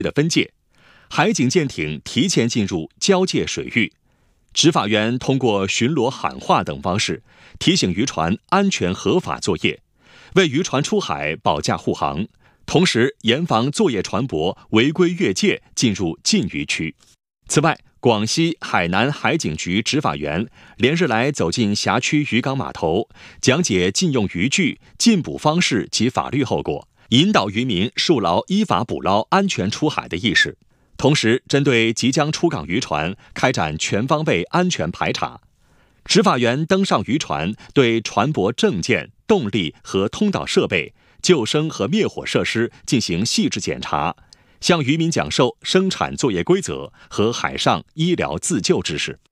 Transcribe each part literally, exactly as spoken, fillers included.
的分界，海警舰艇提前进入交界水域。执法员通过巡逻喊话等方式，提醒渔船安全合法作业，为渔船出海保驾护航，同时严防作业船舶违规越界进入禁渔区。此外，广西海南海警局执法员连日来走进辖区渔港码头，讲解禁用渔具、禁捕方式及法律后果，引导渔民树牢依法捕捞、安全出海的意识。同时，针对即将出港渔船开展全方位安全排查。执法员登上渔船，对船舶证件、动力和通导设备、救生和灭火设施进行细致检查，向渔民讲授生产作业规则和海上医疗自救知识。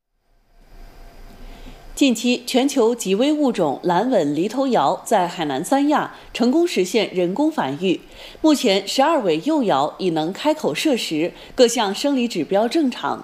近期，全球极危物种蓝吻犁头鳐在海南三亚成功实现人工繁育。目前，十二尾幼鳐已能开口摄食，各项生理指标正常。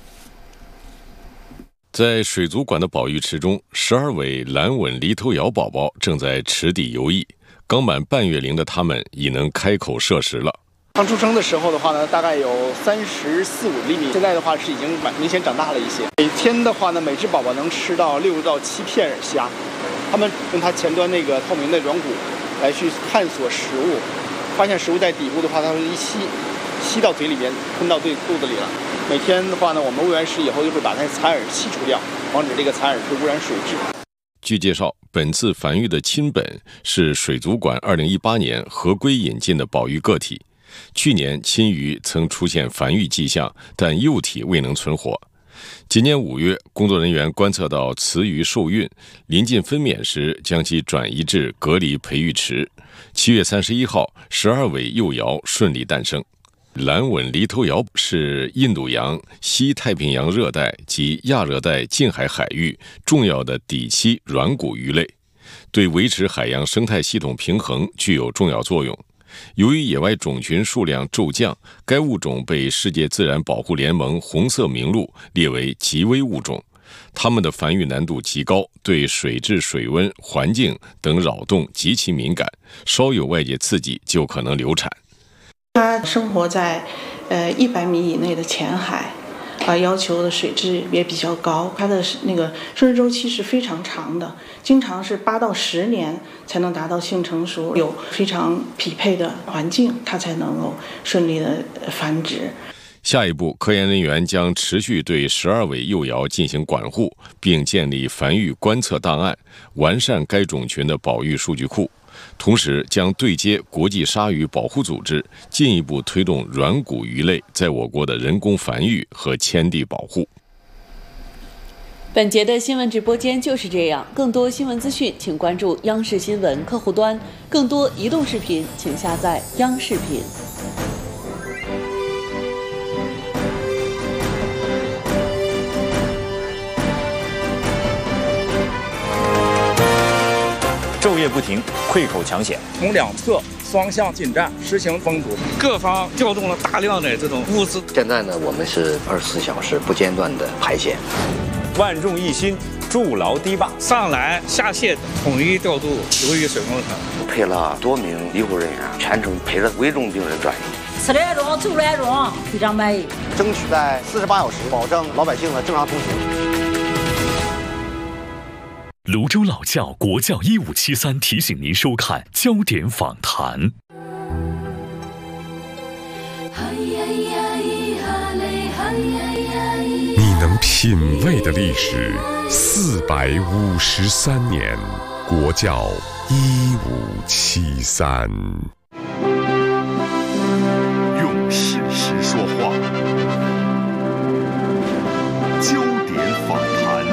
在水族馆的保育池中，十二尾蓝吻犁头鳐宝宝正在池底游弋，刚满半月龄的它们已能开口摄食了。 刚出生的时候的话呢，大概有三十四五厘米，现在的话是已经明显长大了一些。每天的话呢，每只宝宝能吃到六到七片虾，它们用它前端那个透明的软骨来去探索食物，发现食物在底部的话，它会一吸，吸到嘴里面，吞到对肚子里了。每天的话呢，我们喂完食以后就会把那残饵剔除掉，防止这个残饵会污染水质。 据介绍，本次繁育的亲本是水族馆二零一八年合规引进的保育个体。去年亲鱼曾出现繁育迹象，但幼体未能存活。今年五月，工作人员观测到雌鱼受孕，临近分娩时将其转移至隔离培育池。七月三十一号，十二尾幼鳐顺利诞生。蓝吻犁头鳐是印度洋、西太平洋热带及亚热带近海海域重要的底栖软骨鱼类，对维持海洋生态系统平衡具有重要作用。由于野外种群数量骤降，该物种被世界自然保护联盟红色名录列为极危物种。它们的繁育难度极高，对水质、水温、环境等扰动极其敏感，稍有外界刺激就可能流产。 它生活在呃一百米以内的浅海。啊，要求的水质也比较高，它的那个生殖周期是非常长的，经常是八到十年才能达到性成熟，有非常匹配的环境，它才能够顺利的繁殖。 下一步，科研人员将持续对十二尾幼鳐进行管护，并建立繁育观测档案，完善该种群的保育数据库。同时将对接国际鲨鱼保护组织，进一步推动软骨鱼类在我国的人工繁育和迁地保护。 本节的新闻直播间就是这样，更多新闻资讯请关注央视新闻客户端，更多移动视频请下载央视频。 昼夜不停，溃口抢险， 从两侧双向进站，实行封堵，各方调动了大量的这种物资。 现在呢，我们是二十四小时不间断的排险。 万众一心，筑牢堤坝， 上来下卸统一调度流域水工程， 配了多名医护人员，全程陪着危重病人转移。 吃来中，住来中，非常满意。 争取在四十八小时保证老百姓的正常通行。 泸州老窖国窖一五七三提醒您收看焦点访谈。 你能品味的历史四百五十三年，国窖一五七三。 用事实说话，焦点访谈。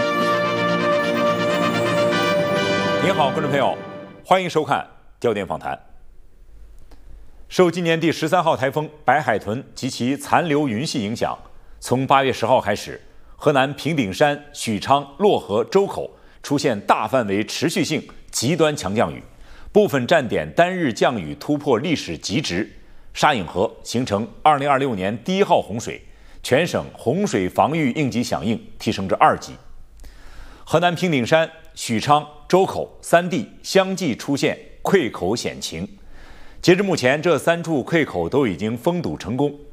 您好，观众朋友，欢迎收看焦点访谈。受今年第十三号台风白海豚及其残留云系影响，从八月十号开始，河南平顶山、许昌、漯河、周口出现大范围持续性极端强降雨，部分站点单日降雨突破历史极值，沙引河形成二零二六年第一号洪水，全省洪水防御应急响应提升至二级。河南平顶山、许昌、周口三地相继出现溃口险情。截至目前，这三处溃口都已经封堵成功，